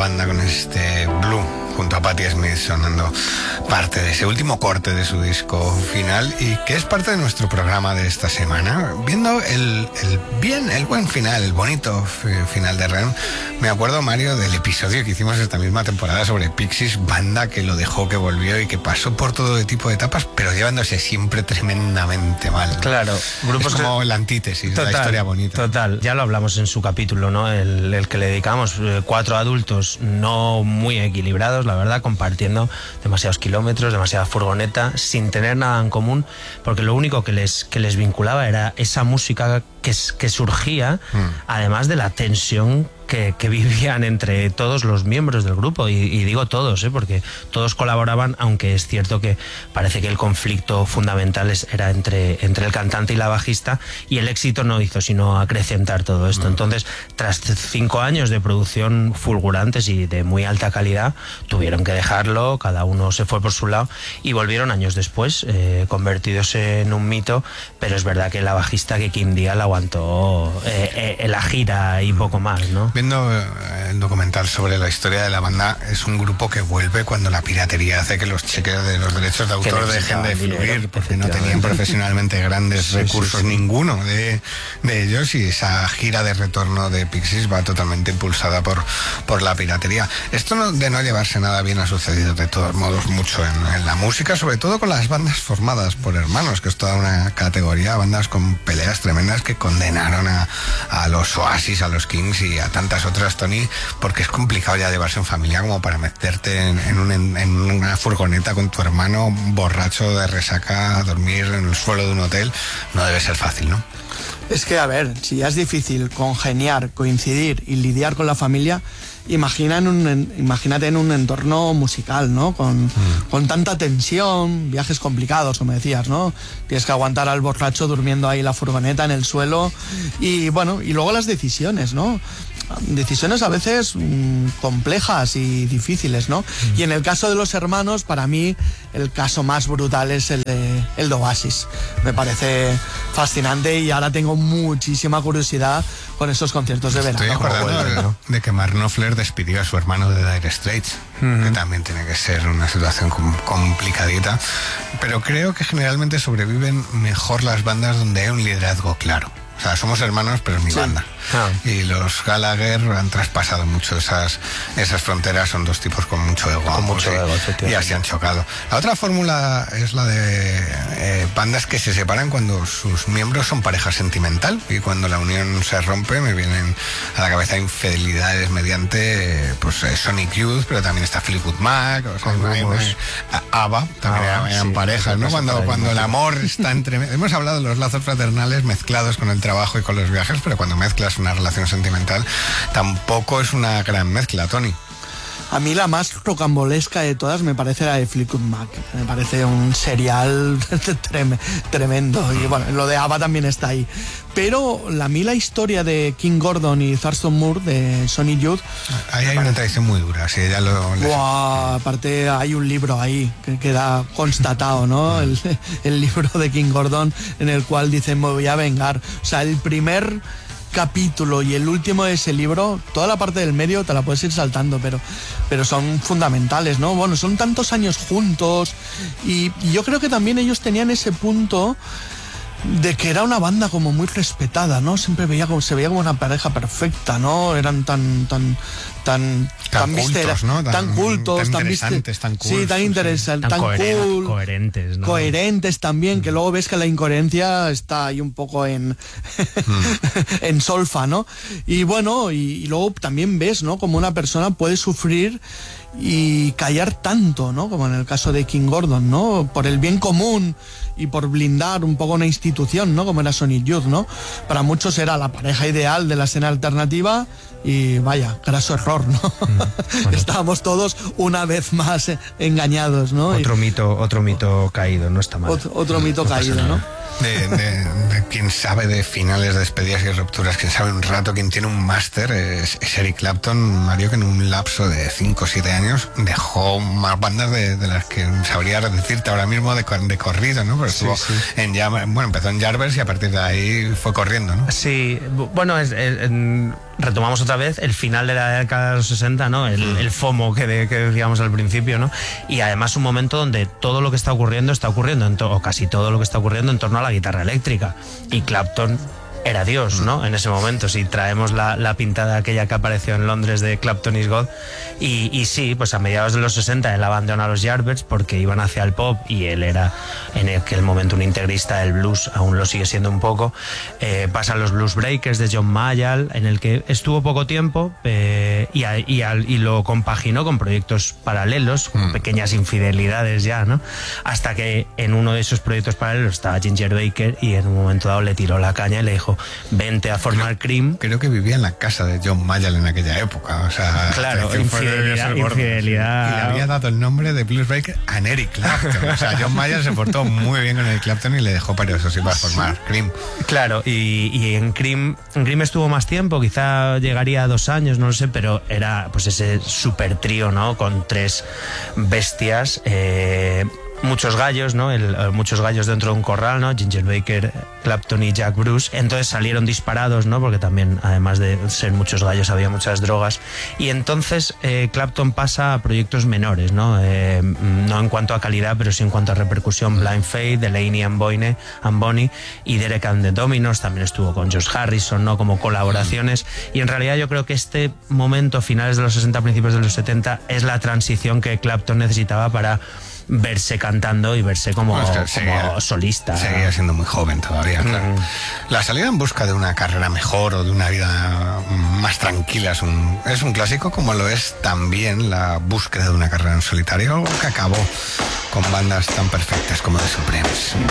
banda con este Blue, junto a Patti Smith, sonando parte de ese último corte de su disco final, y que es parte de nuestro programa de esta semana. Viendo el buen final, el bonito final de REM, me acuerdo, Mario, del episodio que hicimos esta misma temporada sobre Pixies, banda que lo dejó, que volvió y que pasó por todo tipo de etapas, pero llevándose siempre tremendamente mal. Claro, grupos es como la antítesis de la historia bonita. Total, ya lo hablamos en su capítulo, ¿no? El que le dedicamos, 4 adultos no muy equilibrados, la verdad, compartiendo demasiados kilómetros, demasiada furgoneta, sin tener nada en común, porque lo único que les vinculaba era esa música que surgía, además de la tensión que vivían entre todos los miembros del grupo, y digo todos, porque todos colaboraban, aunque es cierto que parece que el conflicto fundamental era entre el cantante y la bajista, y el éxito no hizo sino acrecentar todo esto. Entonces, tras 5 años de producción fulgurantes y de muy alta calidad, tuvieron que dejarlo, cada uno se fue por su lado, y volvieron años después, convertidos en un mito, pero es verdad que la bajista, que Kim Deal, aguantó la gira y poco más, ¿no? Viendo el documental sobre la historia de la banda, es un grupo que vuelve cuando la piratería hace que los cheques de los derechos de autor dejen de fluir, porque no tenían profesionalmente grandes recursos, ninguno de ellos, y esa gira de retorno de Pixies va totalmente impulsada por la piratería. Esto de no llevarse nada bien ha sucedido de todos modos mucho en la música, sobre todo con las bandas formadas por hermanos, que es toda una categoría, bandas con peleas tremendas que condenaron a los Oasis, a los Kings y a tantas otras, Tony, porque es complicado ya llevarse en familia como para meterte en una furgoneta con tu hermano borracho de resaca a dormir en el suelo de un hotel. No debe ser fácil, ¿no? Es que, a ver, si ya es difícil congeniar, coincidir y lidiar con la familia, imagínate en un entorno musical, ¿no? Con tanta tensión, viajes complicados, como decías, ¿no? Tienes que aguantar al borracho durmiendo ahí en la furgoneta, en el suelo, y bueno, y luego las decisiones, ¿no? Decisiones a veces complejas y difíciles, ¿no? Y en el caso de los hermanos, para mí el caso más brutal es el de Oasis. Me parece fascinante, y ahora tengo muchísima curiosidad con esos conciertos de verano. Estoy acordando de que Mark Knopfler despidió a su hermano de Dire Straits, que también tiene que ser una situación complicadita, pero creo que generalmente sobreviven mejor las bandas donde hay un liderazgo claro. O sea, somos hermanos, pero es mi banda. Y los Gallagher han traspasado mucho esas fronteras. Son dos tipos con mucho ego. Y así han chocado. La otra fórmula es la de bandas que se separan cuando sus miembros son pareja sentimental, y cuando la unión se rompe me vienen a la cabeza infidelidades mediante Sonic Youth, pero también está Fleetwood Mac, o sea, ABBA también eran parejas, ¿no? Cuando el amor está entre... Hemos hablado de los lazos fraternales mezclados con el trabajo y con los viajes, pero cuando mezclas una relación sentimental tampoco es una gran mezcla, Tony. A mí la más rocambolesca de todas me parece la de Fleetwood Mac. Me parece un serial tremendo. Y bueno, lo de ABBA también está ahí. Pero a mí la historia de King Gordon y Thurston Moore de Sonic Youth... Ahí hay una tradición muy dura, sí, ya lo... Aparte hay un libro ahí que queda constatado, ¿no? El libro de King Gordon, en el cual dice: me voy a vengar. O sea, el primer capítulo y el último de ese libro, toda la parte del medio te la puedes ir saltando, pero son fundamentales, ¿no? Bueno, son tantos años juntos, y yo creo que también ellos tenían ese punto de que era una banda como muy respetada, ¿no? Siempre se veía como una pareja perfecta, ¿no? Eran tan cultos, ¿no? Tan cultos, tan interesantes, tan cool. Sí, tan interesantes, tan cool. Coherentes, ¿no? Coherentes también, que luego ves que la incoherencia está ahí un poco en solfa, ¿no? Y bueno, y luego también ves, ¿no? Como una persona puede sufrir y callar tanto, ¿no? Como en el caso de King Gordon, ¿no? Por el bien común y por blindar un poco una institución, ¿no? Como era Sonic Youth, ¿no? Para muchos era la pareja ideal de la escena alternativa, y vaya, graso error, ¿no? Bueno. Estábamos todos una vez más engañados, ¿no? Otro mito caído, no está mal. Otro mito caído, ¿no? De quien sabe de finales, de despedidas y rupturas, quien sabe un rato, quien tiene un máster, es Eric Clapton, Mario, que en un lapso de 5 o 7 años dejó más bandas de las que sabría decirte ahora mismo de corrido, ¿no? Pero estuvo empezó en Jarvis y a partir de ahí fue corriendo, ¿no? Sí, bueno, retomamos otra vez el final de la década de los 60, ¿no? El FOMO que decíamos al principio, ¿no? Y además un momento donde todo lo que está ocurriendo, o casi todo lo que está ocurriendo en torno a la guitarra eléctrica. Y Clapton era Dios, ¿no? En ese momento, si traemos la pintada aquella que apareció en Londres de Clapton is God. Y sí, pues a mediados de los 60 él abandona a los Yardbirds porque iban hacia el pop y él era en aquel momento un integrista del blues, aún lo sigue siendo un poco. Pasan los Blues Breakers de John Mayall, en el que estuvo poco tiempo y lo compaginó con proyectos paralelos, con pequeñas infidelidades ya, ¿no? Hasta que en uno de esos proyectos paralelos estaba Ginger Baker y en un momento dado le tiró la caña y le dijo: vente a formar Cream. Creo que vivía en la casa de John Mayall en aquella época. O sea, claro, infidelidad. Y le había dado el nombre de Blues Breaker a Eric Clapton. O sea, John Mayall se portó muy bien con Eric Clapton y le dejó para eso, sí, para formar Cream. Claro, y en Cream estuvo más tiempo, quizá llegaría a 2 años, no lo sé, pero era pues ese super trío, ¿no? Con 3 bestias. Muchos gallos, ¿no? Muchos gallos dentro de un corral, ¿no? Ginger Baker, Clapton y Jack Bruce. Entonces salieron disparados, ¿no? Porque también, además de ser muchos gallos, había muchas drogas. Y entonces Clapton pasa a proyectos menores, ¿no? No en cuanto a calidad, pero sí en cuanto a repercusión. Blind Faith, Delaney and Bonnie y Derek and the Dominos. También estuvo con Josh Harrison, ¿no? Como colaboraciones. Y en realidad yo creo que este momento, finales de los 60, principios de los 70, es la transición que Clapton necesitaba para verse cantando y verse como solista. Seguía siendo muy joven todavía, claro. La salida en busca de una carrera mejor o de una vida más tranquila es un clásico, como lo es también la búsqueda de una carrera en solitario, algo que acabó con bandas tan perfectas como The Supremes.